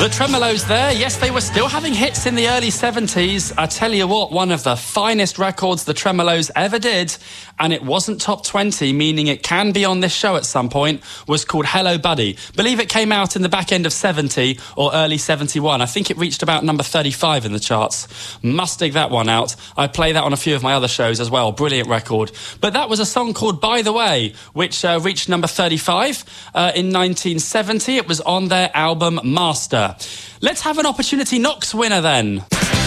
The Tremeloes there, yes, they were still having hits in the early 70s. I tell you what, one of the finest records the Tremeloes ever did, and it wasn't top 20, meaning it can be on this show at some point, was called Hello Buddy. Believe it came out in the back end of 70 or early 71. I think it reached about number 35 in the charts. Must dig that one out. I play that on a few of my other shows as well. Brilliant record. But that was a song called By the Way, which reached number 35 in 1970. It was on their album Master. Let's have an Opportunity Knocks winner then.